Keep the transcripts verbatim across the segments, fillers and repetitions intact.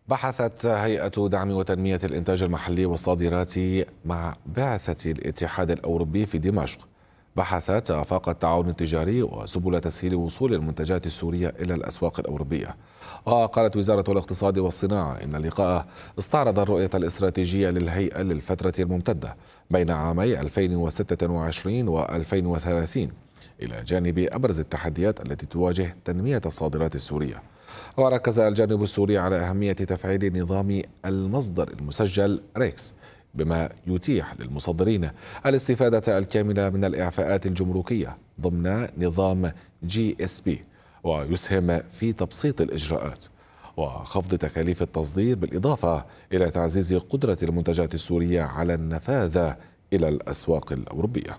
بحثت هيئة دعم وتنمية الإنتاج المحلي والصادرات مع بعثة الاتحاد الأوروبي في دمشق. بحثت آفاق التعاون التجاري وسبل تسهيل وصول المنتجات السورية إلى الأسواق الأوروبية. وقالت وزارة الاقتصاد والصناعة إن اللقاء استعرض الرؤية الاستراتيجية للهيئة للفترة الممتدة بين عامي ألفين وستة وعشرين و ألفين وثلاثين، إلى جانب أبرز التحديات التي تواجه تنمية الصادرات السورية. وركز الجانب السوري على أهمية تفعيل نظام المصدر المسجل ريكس، بما يتيح للمصدرين الاستفادة الكاملة من الإعفاءات الجمركية ضمن نظام جي اس بي، ويسهم في تبسيط الإجراءات وخفض تكاليف التصدير، بالإضافة إلى تعزيز قدرة المنتجات السورية على النفاذ إلى الأسواق الأوروبية.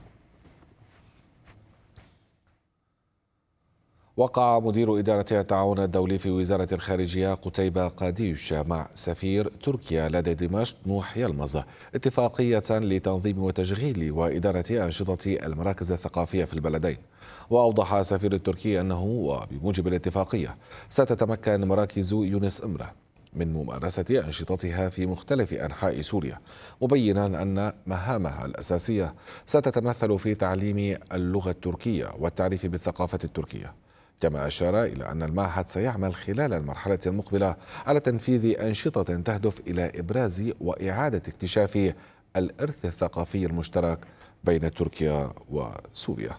وقع مدير إدارة التعاون الدولي في وزارة الخارجية قتيبة قاديش مع سفير تركيا لدى دمشق نوح يلمز اتفاقية لتنظيم وتشغيل وإدارة أنشطة المراكز الثقافية في البلدين. وأوضح السفير التركي أنه وبموجب الاتفاقية ستتمكن مراكز يونس إمرة من ممارسة أنشطتها في مختلف أنحاء سوريا، مبينا أن مهامها الأساسية ستتمثل في تعليم اللغة التركية والتعريف بالثقافة التركية. كما أشار إلى أن المعهد سيعمل خلال المرحلة المقبلة على تنفيذ أنشطة تهدف إلى إبراز وإعادة اكتشاف الإرث الثقافي المشترك بين تركيا وسوريا.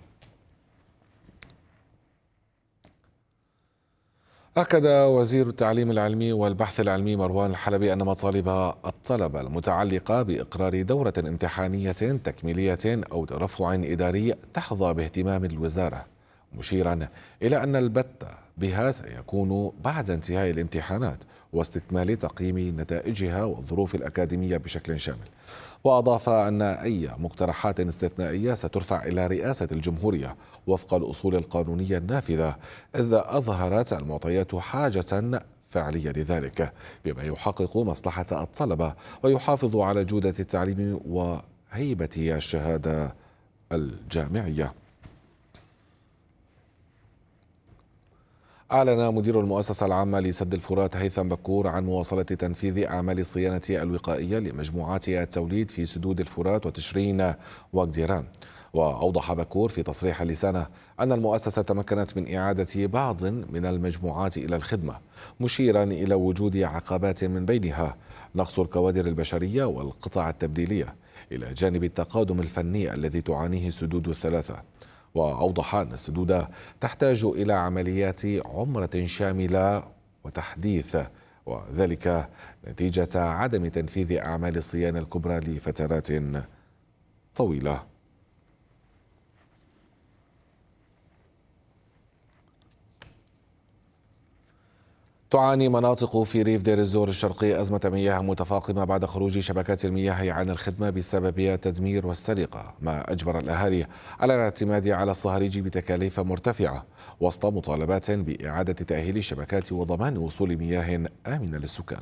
أكد وزير التعليم العلمي والبحث العلمي مروان الحلبي أن مطالب الطلبة المتعلقة بإقرار دورة امتحانية تكميلية أو رفع إداري تحظى باهتمام الوزارة، مشيرا إلى أن البت بها سيكون بعد انتهاء الامتحانات واستكمال تقييم نتائجها والظروف الأكاديمية بشكل شامل. وأضاف أن أي مقترحات استثنائية سترفع إلى رئاسة الجمهورية وفق الأصول القانونية النافذة، إذ أظهرت المعطيات حاجة فعلية لذلك، بما يحقق مصلحة الطلبة ويحافظ على جودة التعليم وهيبة الشهادة الجامعية. أعلن مدير المؤسسة العامة لسد الفرات هيثم بكور عن مواصلة تنفيذ أعمال الصيانة الوقائية لمجموعات التوليد في سدود الفرات وتشرين وقديران. وأوضح بكور في تصريح لسانه أن المؤسسة تمكنت من إعادة بعض من المجموعات إلى الخدمة، مشيرا إلى وجود عقبات من بينها نقص الكوادر البشرية والقطع التبديلية، إلى جانب التقادم الفني الذي تعانيه السدود الثلاثة. وأوضح أن السدود تحتاج إلى عمليات عمرة شاملة وتحديث، وذلك نتيجة عدم تنفيذ أعمال الصيانة الكبرى لفترات طويلة. تعاني مناطق في ريف دير الزور الشرقي أزمة مياه متفاقمة بعد خروج شبكات المياه عن الخدمة بسبب التدمير والسرقة، ما أجبر الأهالي على الاعتماد على الصهاريج بتكاليف مرتفعة وسط مطالبات بإعادة تأهيل الشبكات وضمان وصول مياه آمنة للسكان.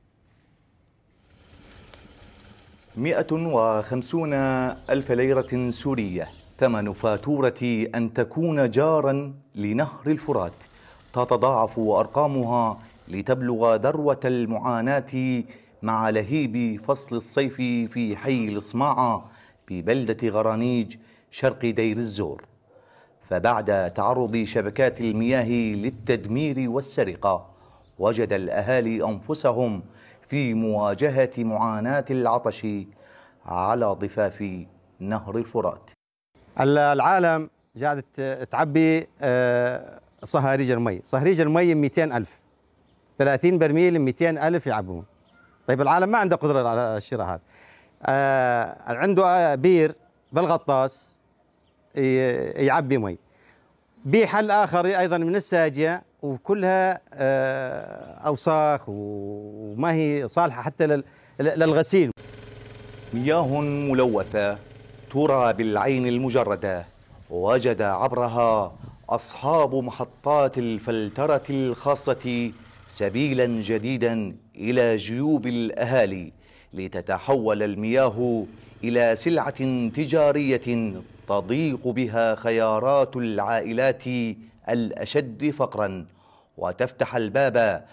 مئة وخمسين ألف ليرة سورية ثمن فاتورة أن تكون جارا لنهر الفرات، تتضاعف أرقامها لتبلغ ذروة المعاناة مع لهيب فصل الصيف في حي الصماعة ببلدة غرانيج شرق دير الزور. فبعد تعرض شبكات المياه للتدمير والسرقة، وجد الأهالي أنفسهم في مواجهة معاناة العطش على ضفاف نهر الفرات. العالم قاعدة تعبي صهاريج المي، صهاريج المي مئتين ألف، ثلاثين برميل مئتين ألف يعبون. طيب العالم ما عنده قدرة على الشراء هذا. آه عنده بير بالغطاس يعبي مي. بحل آخر أيضا من الساجية وكلها آه أوساخ وما هي صالحة حتى للغسيل. مياه ملوثة ترى بالعين المجردة، وجد عبرها أصحاب محطات الفلترة الخاصة سبيلا جديدا إلى جيوب الأهالي لتتحول المياه إلى سلعة تجارية تضيق بها خيارات العائلات الأشد فقرا، وتفتح الباب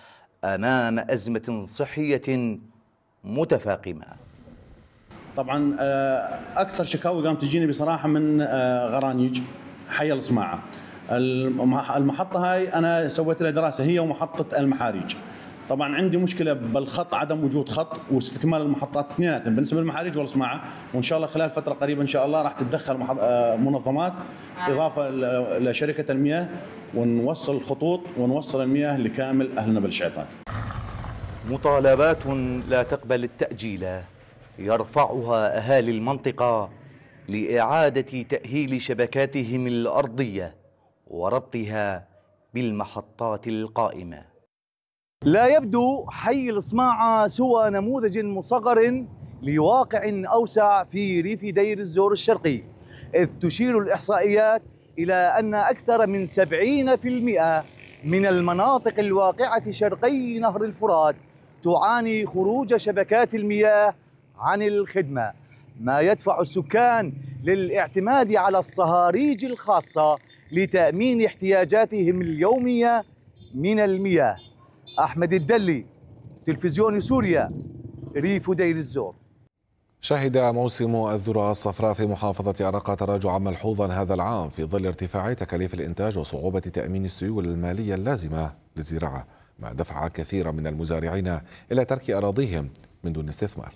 أمام أزمة صحية متفاقمة. طبعا أكثر شكاوي قامت تجيني بصراحة من غرانيج حي الصماعة. المحطة هاي أنا سويت لها دراسة، هي ومحطة المحاريج. طبعا عندي مشكلة بالخط، عدم وجود خط واستكمال المحطات اثنيناتهم بالنسبة للمحاريج والصماعة، وإن شاء الله خلال فترة قريبة إن شاء الله راح تتدخل منظمات إضافة لشركة المياه ونوصل الخطوط ونوصل المياه لكامل أهلنا بالشعيطات. مطالبات لا تقبل التأجيل يرفعها أهالي المنطقة لإعادة تأهيل شبكاتهم الأرضية وربطها بالمحطات القائمة. لا يبدو حي الصماعة سوى نموذج مصغر لواقع أوسع في ريف دير الزور الشرقي، إذ تشير الإحصائيات إلى أن أكثر من سبعين بالمئة من المناطق الواقعة شرقي نهر الفرات تعاني خروج شبكات المياه عن الخدمة، ما يدفع السكان للاعتماد على الصهاريج الخاصة لتأمين احتياجاتهم اليومية من المياه. أحمد الدلي، تلفزيون سوريا، ريف دير الزور. شهد موسم الذرة الصفراء في محافظة أرقة تراجعا ملحوظا هذا العام في ظل ارتفاع تكاليف الإنتاج وصعوبة تأمين السيول المالية اللازمة للزراعة، ما دفع كثيرا من المزارعين إلى ترك أراضيهم من دون استثمار.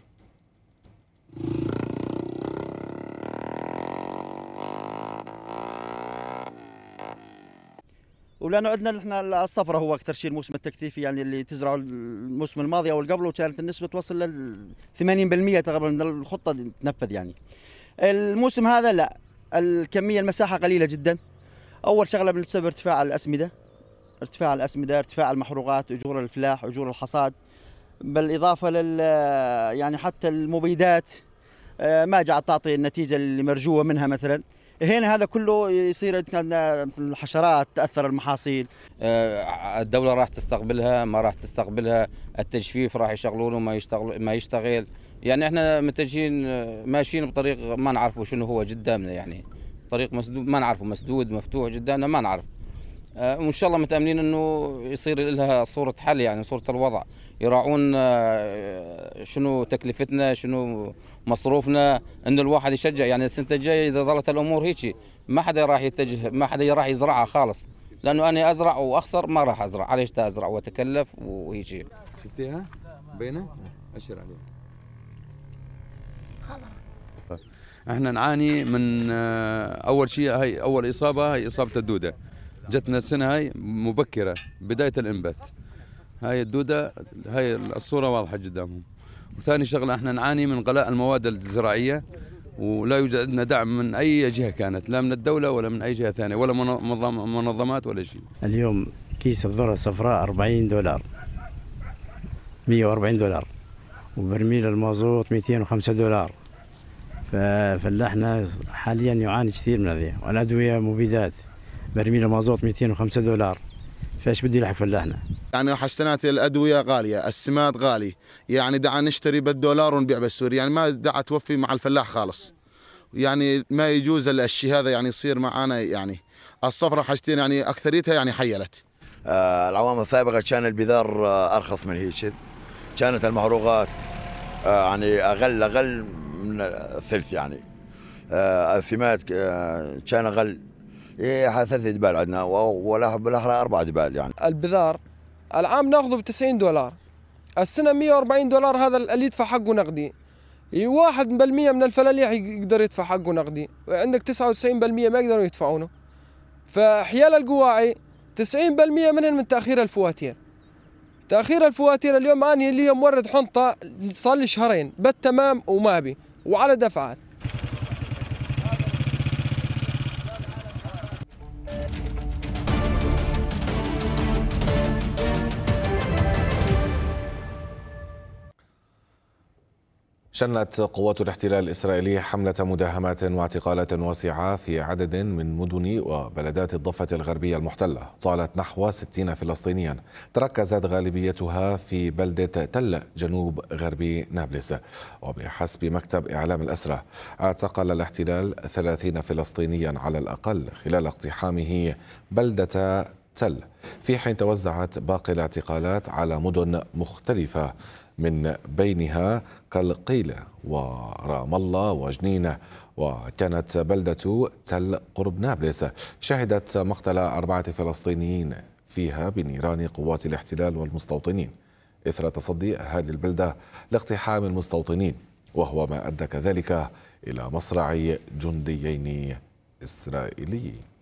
ولانه عندنا نحن الصفرة هو اكثر شيء الموسم التكثيفي، يعني اللي تزرعه الموسم الماضي او اللي قبله كانت النسبه توصل لل ثمانين بالمئة تقريبا من الخطه تنفذ. يعني الموسم هذا لا، الكميه المساحه قليله جدا. اول شغله بسبب ارتفاع الاسمده، ارتفاع الاسمده، ارتفاع المحروقات، اجور الفلاح، اجور الحصاد، بالاضافه لل يعني حتى المبيدات ما جاءت تعطي النتيجه اللي مرجوه منها. مثلا هنا هذا كله يصير كان مثل الحشرات تاثر المحاصيل. الدوله راح تستقبلها ما راح تستقبلها، التجفيف راح يشغلونه ما يشتغل ما يشتغل. يعني احنا متجهين ماشيين بطريق ما نعرفه شنو هو قدامنا، يعني طريق مسدود ما نعرفه، مسدود مفتوح قدامنا ما نعرف. وان شاء الله متاملين انه يصير لها صوره حل، يعني صوره الوضع، يراعون شنو تكلفتنا شنو مصروفنا، انه الواحد يشجع. يعني السنه الجايه اذا ظلت الامور هيك ما حدا راح يتجه، ما حدا راح يزرعها خالص، لانه انا ازرع واخسر ما راح ازرع، عليش ازرع واتكلف وهيك. شفتيها بينه اشر عليها. احنا نعاني من اول شيء، هي اول اصابه هي اصابه الدوده، جتنا السنه هاي مبكره بدايه الانبات. هاي الدوده، هاي الصوره واضحه قدامهم. وثاني شغله احنا نعاني من غلاء المواد الزراعيه، ولا يوجد عندنا دعم من اي جهه كانت، لا من الدوله ولا من اي جهه ثانيه ولا منظمات ولا شيء. اليوم كيس الذره الصفراء أربعين دولار، مئة وأربعين دولار، وبرميل المازوت مئتين وخمسة دولار. ففلاحنا حاليا يعاني كثير من هذه، والادويه مبيدات، برميل المازوت مئتين وخمسة دولار. فايش بده يلحق فلاحنا؟ يعني حسنات الادويه غاليه، السماد غالي، يعني دعا نشتري بالدولار ونبيع بالسوري، يعني ما دعا توفي مع الفلاح خالص. يعني ما يجوز الشيء هذا يعني يصير معنا. يعني الصفرة حاجتين يعني اكثريتها يعني حيلت. آه العوام السابقه كان البذار آه ارخص من هيك، كانت المحروقات آه يعني اقل اقل من الثلث، يعني آه السماد آه كان اقل. ايه ثلاث جبال عندنا ولا بالاحرى اربع جبال. يعني البذار العام ناخذه ب تسعين دولار، السنه مئة وأربعين دولار، هذا اللي يدفع حقه نقدي. واحد بالمئة من الفلاليح يقدر يدفع حقه نقدي، وعندك تسعة وتسعين بالمئة ما يقدروا يدفعونه. فحيال القواعي تسعين بالمئة منهم من تاخير الفواتير. تاخير الفواتير اليوم اني اليوم مورد حنطه صار لي شهرين بالتمام وما بي وعلى دفعات. شنت قوات الاحتلال الإسرائيلي حملة مداهمات واعتقالات واسعة في عدد من مدن وبلدات الضفة الغربية المحتلة، طالت نحو ستين فلسطينيا، تركزت غالبيتها في بلدة تل جنوب غربي نابلس. وبحسب مكتب إعلام الأسرة اعتقل الاحتلال ثلاثين فلسطينيا على الأقل خلال اقتحامه بلدة تل، في حين توزعت باقي الاعتقالات على مدن مختلفة من بينها كالقيلة ورام الله وجنينة. وكانت بلدة تل قرب نابلس شهدت مقتل أربعة فلسطينيين فيها بنيران قوات الاحتلال والمستوطنين إثر تصدي أهالي البلدة لاقتحام المستوطنين، وهو ما أدى كذلك إلى مصرع جنديين إسرائيليين.